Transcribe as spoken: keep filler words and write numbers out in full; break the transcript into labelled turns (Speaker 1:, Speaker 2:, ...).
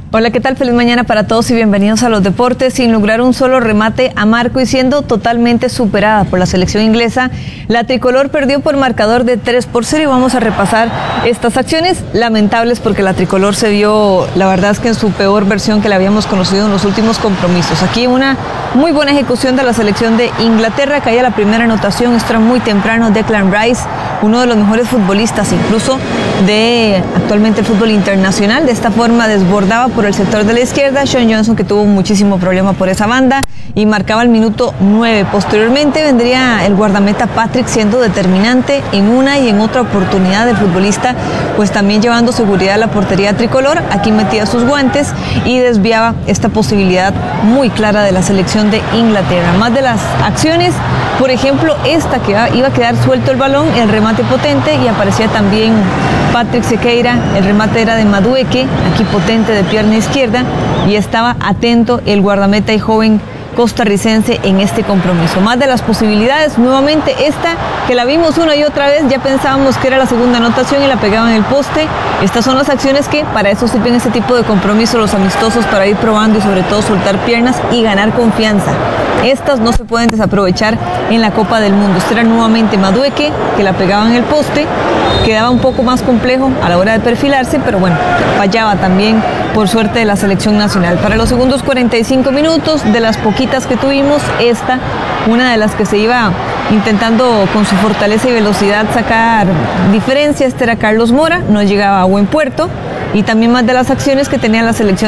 Speaker 1: Hola, ¿qué tal? Feliz mañana para todos y bienvenidos a los deportes. Sin lograr un solo remate a marco y siendo totalmente superada por la selección inglesa, la tricolor perdió por marcador de tres por cero y vamos a repasar estas acciones lamentables porque la tricolor se vio, la verdad es que en su peor versión que la habíamos conocido en los últimos compromisos. Aquí una muy buena ejecución de la selección de Inglaterra, caía la primera anotación, esto era muy temprano. Declan Rice, uno de los mejores futbolistas incluso de actualmente el fútbol internacional, de esta forma desbordaba por el sector de la izquierda. Sean Johnson, que tuvo muchísimo problema por esa banda, y marcaba el minuto nueve. Posteriormente vendría el guardameta Patrick siendo determinante en una y en otra oportunidad del futbolista, pues también llevando seguridad a la portería tricolor. Aquí metía sus guantes y desviaba esta posibilidad muy clara de la selección de Inglaterra. Más de las acciones, por ejemplo, esta que iba a quedar suelto el balón, el remate potente, y aparecía también Patrick Sequeira, el remate era de Madueke, aquí potente de pierna izquierda, y estaba atento el guardameta y joven costarricense en este compromiso. Más de las posibilidades, nuevamente esta que la vimos una y otra vez, ya pensábamos que era la segunda anotación y la pegaban en el poste. Estas son las acciones que para eso sirven este tipo de compromisos, los amistosos, para ir probando y sobre todo soltar piernas y ganar confianza. Estas no se pueden desaprovechar en la Copa del Mundo. Este era nuevamente Madueke, que la pegaban en el poste, quedaba un poco más complejo a la hora de perfilarse, pero bueno, fallaba también por suerte de la selección nacional. Para los segundos cuarenta y cinco minutos, de las poquitas que tuvimos, esta, una de las que se iba intentando con su fortaleza y velocidad sacar diferencia, este era Carlos Mora, no llegaba a buen puerto, y también más de las acciones que tenía la selección